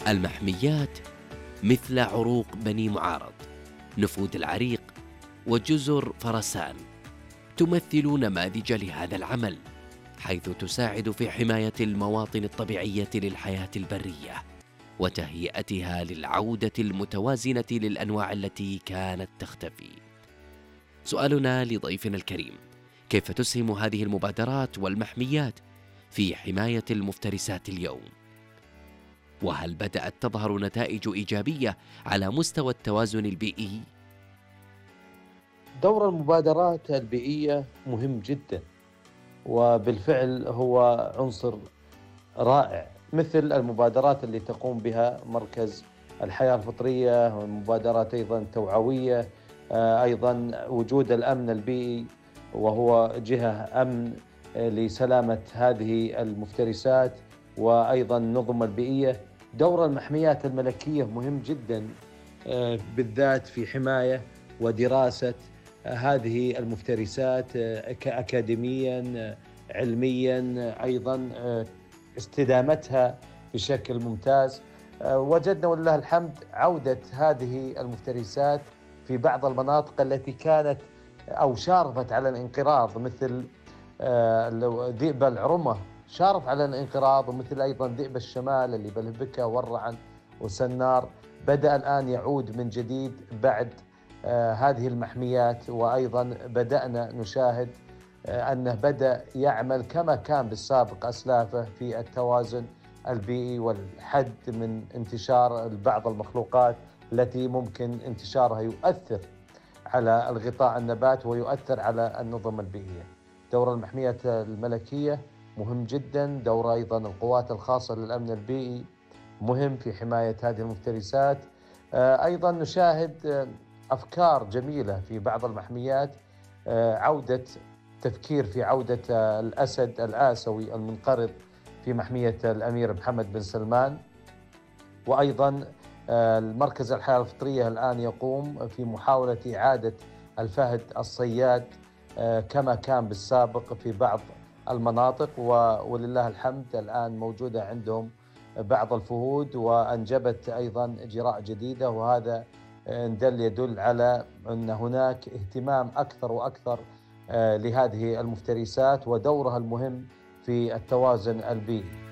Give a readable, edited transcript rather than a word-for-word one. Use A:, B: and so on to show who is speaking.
A: المحميات مثل عروق بني معارض، نفود العريق، وجزر فرسان تمثل نماذج لهذا العمل، حيث تساعد في حماية المواطن الطبيعية للحياة البرية وتهيئتها للعودة المتوازنة للأنواع التي كانت تختفي. سؤالنا لضيفنا الكريم: كيف تسهم هذه المبادرات والمحميات في حماية المفترسات اليوم؟ وهل بدأت تظهر نتائج إيجابية على مستوى التوازن البيئي؟
B: دور المبادرات البيئية مهم جدا، وبالفعل هو عنصر رائع، مثل المبادرات اللي تقوم بها مركز الحياة الفطرية، ومبادرات أيضا توعوية، أيضا وجود الأمن البيئي وهو جهة أمن لسلامة هذه المفترسات، وأيضا النظم البيئية. دور المحميات الملكية مهم جدا، بالذات في حماية ودراسة هذه المفترسات أكاديميا علميا، أيضا استدامتها بشكل ممتاز. وجدنا ولله الحمد عودة هذه المفترسات في بعض المناطق التي كانت أو شارفت على الانقراض، مثل ذئب العرمة شارف على الانقراض، ومثل أيضا ذئب الشمال اللي بلهبكة والرعن وسنار بدأ الآن يعود من جديد بعد هذه المحميات. وأيضا بدأنا نشاهد أنه بدأ يعمل كما كان بالسابق أسلافه في التوازن البيئي والحد من انتشار بعض المخلوقات التي ممكن انتشارها يؤثر على الغطاء النبات ويؤثر على النظم البيئية. دور المحميات الملكية مهم جدا. دور أيضا القوات الخاصة للأمن البيئي مهم في حماية هذه المفترسات. أيضا نشاهد أفكار جميلة في بعض المحميات، عودة تفكير في عودة الأسد الآسيوي المنقرض في محمية الأمير محمد بن سلمان. وأيضا المركز الحياة الفطرية الآن يقوم في محاولة إعادة الفهد الصياد كما كان بالسابق في بعض المناطق، ولله الحمد الآن موجودة عندهم بعض الفهود، وأنجبت أيضا إجراء جديدة، وهذا يدل على أن هناك اهتمام أكثر وأكثر لهذه المفترسات ودورها المهم في التوازن البيئي.